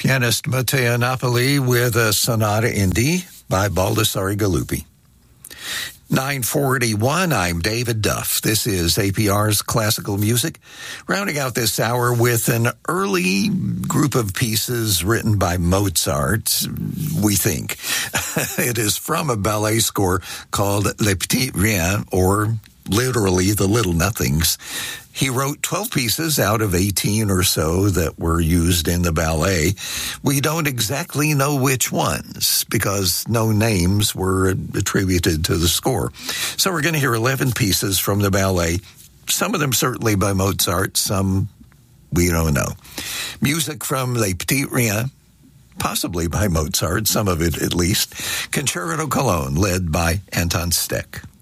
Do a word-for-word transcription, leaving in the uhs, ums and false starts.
Pianist Matteo Napoli with a Sonata in D by Baldassare Galuppi. nine forty-one, I'm David Duff. This is A P R's Classical Music. Rounding out this hour with an early group of pieces written by Mozart, we think. It is from a ballet score called Les Petits Riens, or literally The Little Nothings. He wrote twelve pieces out of eighteen or so that were used in the ballet. We don't exactly know which ones because no names were attributed to the score. So we're going to hear eleven pieces from the ballet, some of them certainly by Mozart, some we don't know. Music from Les Petits Riens, possibly by Mozart, some of it at least. Concerto Cologne, led by Anton Steck.